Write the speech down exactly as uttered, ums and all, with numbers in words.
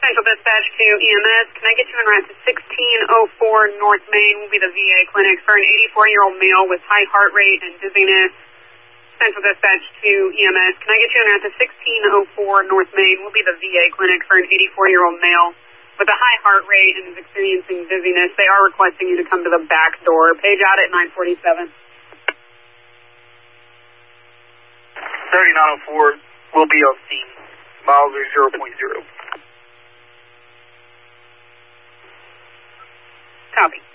Central Dispatch to E M S. Can I get you en route to sixteen oh four North Main? Will be the V A clinic for an eighty-four-year-old male with high heart rate and dizziness. Central Dispatch to E M S. Can I get you en route to sixteen oh four North Main? Will be the V A clinic for an eighty-four-year-old male with a high heart rate and is experiencing dizziness. They are requesting you to come to the back door. Page out at nine forty-seven. thirty-nine oh four will be on scene. Miles are zero point zero. Copy.